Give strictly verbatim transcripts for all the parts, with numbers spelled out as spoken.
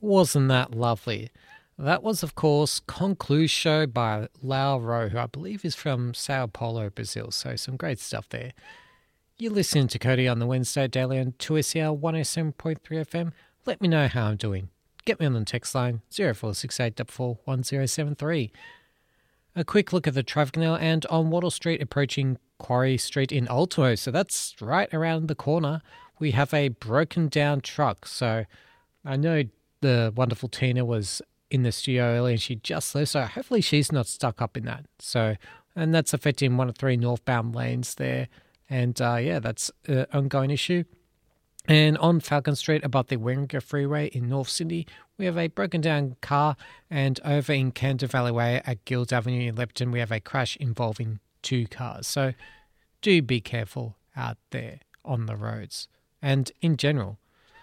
Wasn't that lovely? That was, of course, Conclusio by Lau Ro, who I believe is from Sao Paulo, Brazil. So some great stuff there. You're listening to Cody on the Wednesday Daily on two S E L one oh seven point three F M. Let me know how I'm doing. Get me on the text line zero four six eight four four one zero seven three. A quick look at the traffic now, and on Wattle Street approaching Quarry Street in Ultimo. So that's right around the corner. We have a broken down truck. So I know the wonderful Tina was in the studio earlier and she just left. So hopefully she's not stuck up in that. So, and that's affecting one of three northbound lanes there. And uh, yeah, that's an ongoing issue. And on Falcon Street, above the Werringer Freeway in North Sydney, we have a broken down car. And over in Canter Valley Way at Guilds Avenue in Lepton, we have a crash involving two cars. So do be careful out there on the roads and in general.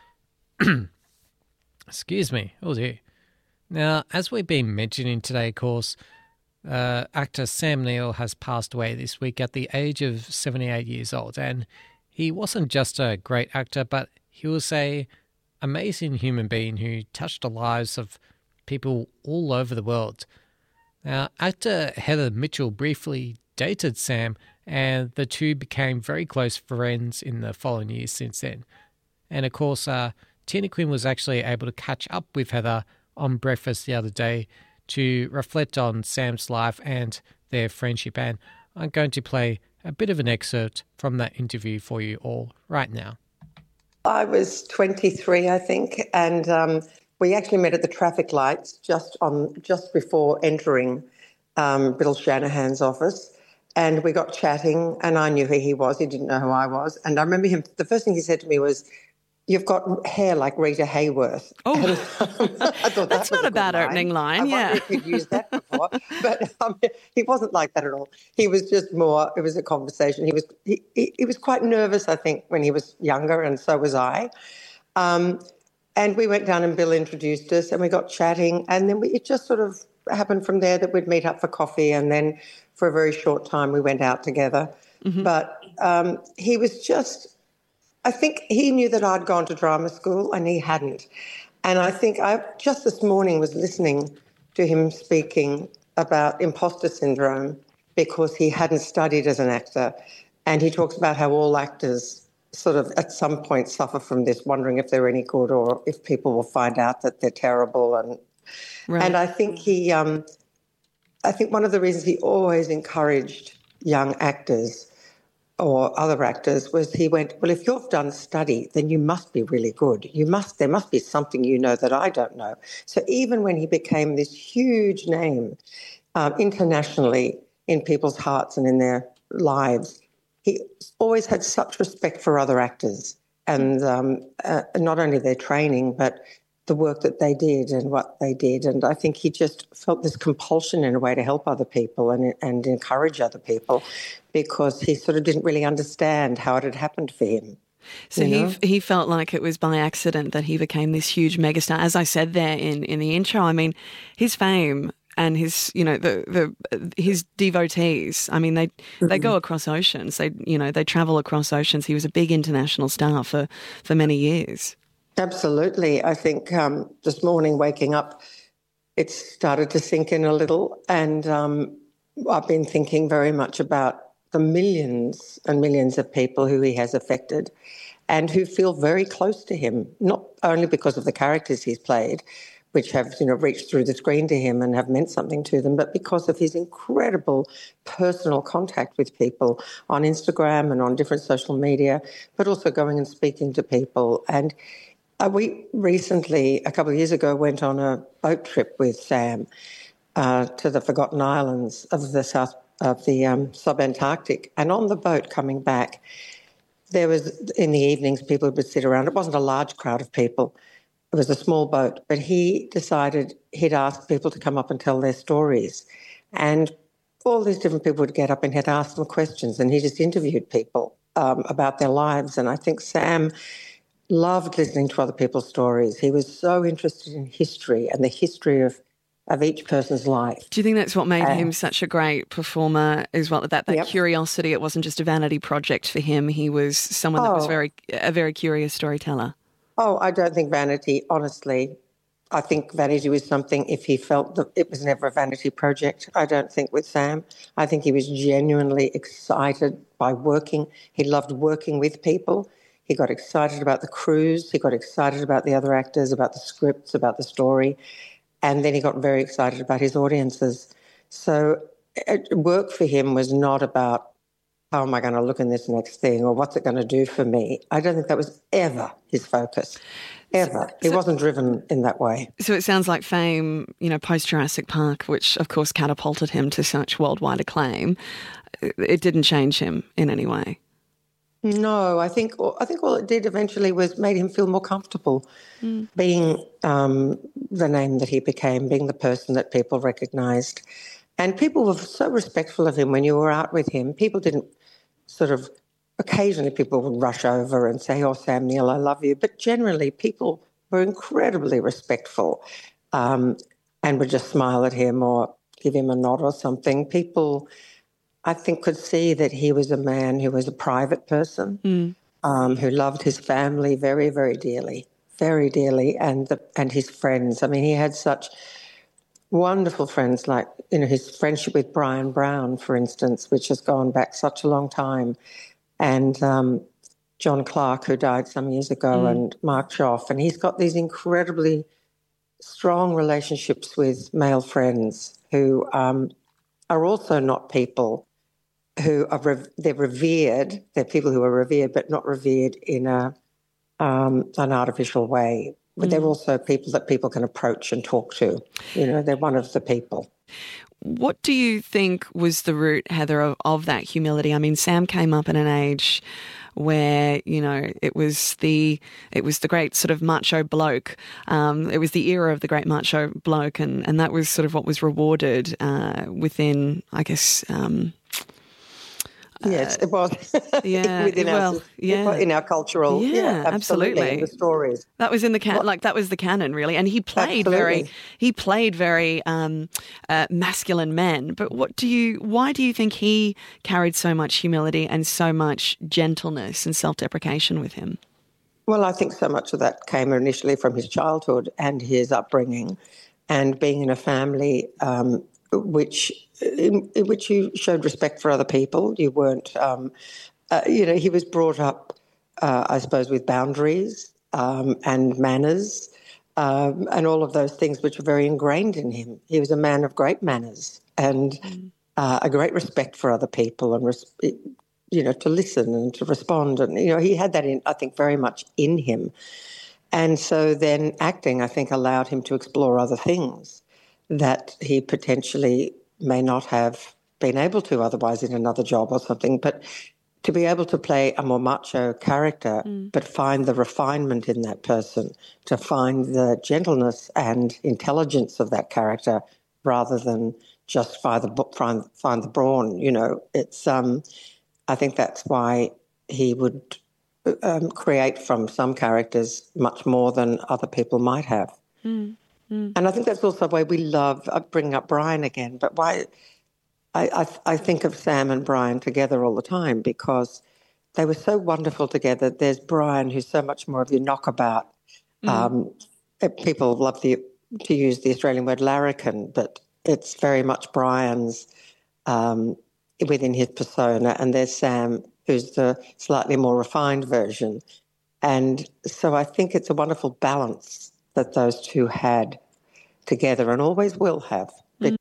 Excuse me. Oh dear. Now, as we've been mentioning today, of course, uh, actor Sam Neill has passed away this week at the age of seventy-eight years old. And he wasn't just a great actor, but he was a amazing human being who touched the lives of people all over the world. Now, actor Heather Mitchell briefly dated Sam, and the two became very close friends in the following years since then. And of course, uh, Tina Quinn was actually able to catch up with Heather on breakfast the other day to reflect on Sam's life and their friendship. And I'm going to play a bit of an excerpt from that interview for you all right now. I was twenty-three, I think, and um, we actually met at the traffic lights just on just before entering um, Bill Shanahan's office, and we got chatting, and I knew who he was. He didn't know who I was, and I remember him. The first thing he said to me was, "You've got hair like Rita Hayworth." Oh, and, um, I thought that's that not a, a bad line. opening line. I yeah, wonder if he'd used that before, but um, he wasn't like that at all. He was just more. It was a conversation. He was he, he, he was quite nervous, I think, when he was younger, and so was I. Um, and we went down, and Bill introduced us, and we got chatting, and then we, it just sort of happened from there that we'd meet up for coffee, and then for a very short time we went out together. Mm-hmm. But um, he was just. I think he knew that I'd gone to drama school and he hadn't. And I think I just this morning was listening to him speaking about imposter syndrome because he hadn't studied as an actor. And he talks about how all actors sort of at some point suffer from this, wondering if they're any good or if people will find out that they're terrible. And right. and I think he, um, I think one of the reasons he always encouraged young actors or other actors was he went, well, if you've done study, then you must be really good. You must, there must be something you know that I don't know. So even when he became this huge name um, internationally in people's hearts and in their lives, he always had such respect for other actors and um, uh, not only their training, but the work that they did and what they did. And I think he just felt this compulsion in a way to help other people and, and encourage other people because he sort of didn't really understand how it had happened for him. So he know? he felt like it was by accident that he became this huge megastar. As I said there in, in the intro, I mean, his fame and his, you know, the the his devotees, I mean, they mm-hmm. they go across oceans. They, you know, they travel across oceans. He was a big international star for, for many years. Absolutely. I think um, this morning waking up, it started to sink in a little, and um, I've been thinking very much about the millions and millions of people who he has affected and who feel very close to him, not only because of the characters he's played, which have, you know, reached through the screen to him and have meant something to them, but because of his incredible personal contact with people on Instagram and on different social media, but also going and speaking to people. And Uh, we recently, a couple of years ago, went on a boat trip with Sam uh, to the Forgotten Islands of the South of the um, sub-Antarctic. And on the boat coming back, there was, in the evenings, people would sit around. It wasn't a large crowd of people. It was a small boat. But he decided he'd ask people to come up and tell their stories. And all these different people would get up and he'd ask them questions. And he just interviewed people um, about their lives. And I think Sam loved listening to other people's stories. He was so interested in history and the history of, of each person's life. Do you think that's what made uh, him such a great performer as well? That that yep. curiosity, it wasn't just a vanity project for him. He was someone oh. that was very a very curious storyteller. Oh, I don't think vanity, honestly, I think vanity was something, if he felt that it was never a vanity project, I don't think with Sam. I think he was genuinely excited by working. He loved working with people. He got excited about the crews. He got excited about the other actors, about the scripts, about the story. And then he got very excited about his audiences. So it, work for him was not about, how am I going to look in this next thing or what's it going to do for me? I don't think that was ever his focus. Ever. He so, wasn't driven in that way. So it sounds like Fame, you know, post-Jurassic Park, which of course catapulted him to such worldwide acclaim, it didn't change him in any way. No, I think I think all it did eventually was made him feel more comfortable mm. being um, the name that he became, being the person that people recognised. And people were so respectful of him when you were out with him. People didn't sort of... Occasionally people would rush over and say, oh, Sam Neill, I love you. But generally people were incredibly respectful um, and would just smile at him or give him a nod or something. People, I think, could see that he was a man who was a private person, mm. um, who loved his family very, very dearly, very dearly, and the, and his friends. I mean, he had such wonderful friends, like, you know, his friendship with Brian Brown, for instance, which has gone back such a long time. And um, John Clark, who died some years ago, mm. and Mark Joff. And he's got these incredibly strong relationships with male friends who um, are also not people who are, re- they're revered. They're people who are revered, but not revered in a um, an artificial way. But mm. they're also people that people can approach and talk to. You know, they're one of the people. What do you think was the root, Heather, of, of that humility? I mean, Sam came up in an age where, you know, it was the it was the great sort of macho bloke. Um, it was the era of the great macho bloke, and, and that was sort of what was rewarded uh, within, I guess. Um, Yes, it was. Yeah, within well, our, yeah, in our cultural, yeah, yeah, absolutely, absolutely. in the stories. That was in the can, like that was the canon, really. And he played absolutely. very, he played very um, uh, masculine men. But what do you? Why do you think he carried so much humility and so much gentleness and self-deprecation with him? Well, I think so much of that came initially from his childhood and his upbringing, and being in a family um, which. In, in which you showed respect for other people. You weren't, um, uh, you know, he was brought up, uh, I suppose, with boundaries um, and manners um, and all of those things which were very ingrained in him. He was a man of great manners and mm. uh, a great respect for other people and, res- you know, to listen and to respond. And, you know, he had that, in, I think, very much in him. And so then acting, I think, allowed him to explore other things that he potentially may not have been able to otherwise in another job or something, but to be able to play a more macho character mm. but find the refinement in that person, to find the gentleness and intelligence of that character rather than just find the, find, find the brawn, you know. It's, um, I think that's why he would um, create from some characters much more than other people might have. Mm. Mm. And I think that's also why we love, I'm bringing up Brian again, but why I, I, I think of Sam and Brian together all the time because they were so wonderful together. There's Brian, who's so much more of your knockabout. Mm. Um, people love the, to use the Australian word larrikin, but it's very much Brian's um, within his persona. And there's Sam, who's the slightly more refined version. And so I think it's a wonderful balance that those two had together and always will have. Mm.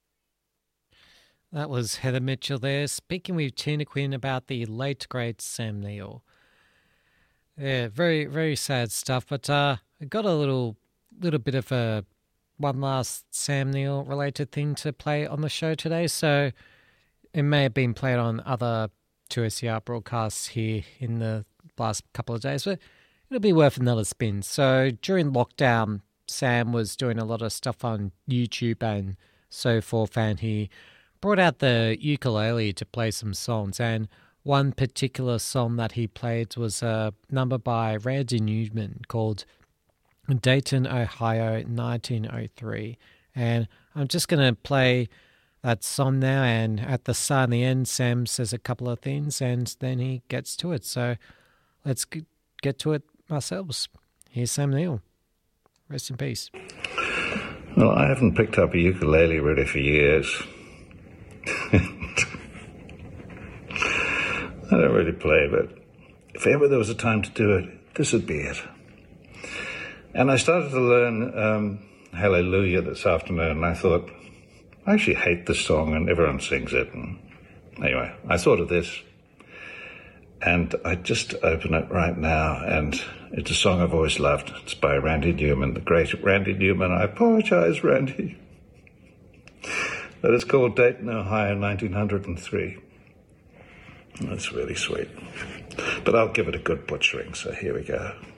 That was Heather Mitchell there, speaking with Tina Quinn about the late, great Sam Neill. Yeah, very, very sad stuff, but uh, I got a little little bit of a one last Sam Neill-related thing to play on the show today, so it may have been played on other two S E R broadcasts here in the last couple of days, but it'll be worth another spin. So during lockdown, Sam was doing a lot of stuff on YouTube and so forth, and he brought out the ukulele to play some songs. And one particular song that he played was a number by Randy Newman called Dayton, Ohio, nineteen oh three. And I'm just going to play that song now, and at the start and the end, Sam says a couple of things, and then he gets to it. So let's get to it ourselves. Here's Sam Neill. Rest in peace. Well, I haven't picked up a ukulele really for years. I don't really play, but if ever there was a time to do it, this would be it. And I started to learn um, Hallelujah this afternoon, and I thought, I actually hate this song, and everyone sings it. And anyway, I thought of this, and I just open it right now, and it's a song I've always loved. It's by Randy Newman, the great Randy Newman. I apologize, Randy. But it's called Dayton, Ohio, nineteen oh three. That's really sweet. But I'll give it a good butchering, so here we go.